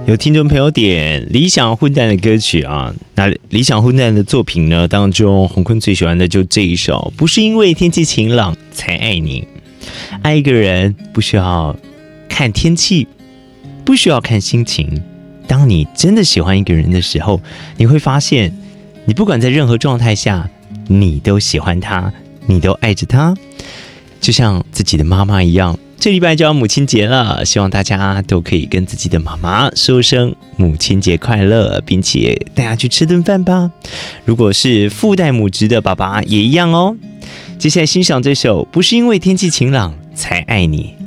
有听众朋友点理想混蛋的歌曲啊，那理想混蛋的作品呢当中，洪坤最喜欢的就这一首，不是因为天气晴朗才爱你。爱一个人不需要看天气，不需要看心情。当你真的喜欢一个人的时候，你会发现，你不管在任何状态下，你都喜欢他，你都爱着他，就像自己的妈妈一样。这礼拜就要母亲节了，希望大家都可以跟自己的妈妈说声母亲节快乐，并且带她去吃顿饭吧。如果是父代母职的爸爸也一样哦。接下来欣赏这首《不是因为天气晴朗才爱你》。